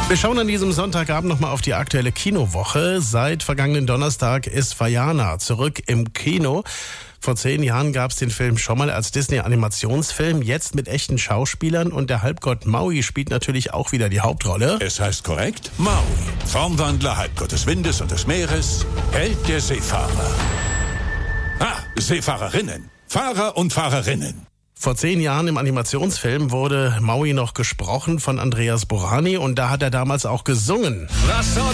Wir schauen an diesem Sonntagabend nochmal auf die aktuelle Kinowoche. Seit vergangenen Donnerstag ist Vaiana zurück im Kino. Vor 10 Jahren gab es den Film schon mal als Disney-Animationsfilm, jetzt mit echten Schauspielern, und der Halbgott Maui spielt natürlich auch wieder die Hauptrolle. Es heißt korrekt Maui, Formwandler, Halbgott des Windes und des Meeres, Held der Seefahrer. Seefahrerinnen, Fahrer und Fahrerinnen. Vor 10 Jahren im Animationsfilm wurde Maui noch gesprochen von Andreas Borani, und da hat er damals auch gesungen. Was soll